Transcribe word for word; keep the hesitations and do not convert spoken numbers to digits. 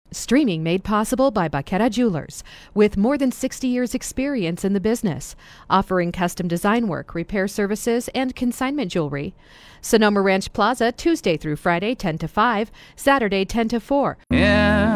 Streaming made possible by Baqueta Jewelers, with more than sixty years experience in the business, offering custom design work, repair services, and consignment jewelry. Sonoma Ranch Plaza, Tuesday through Friday, ten to five, Saturday, ten to four. Yeah.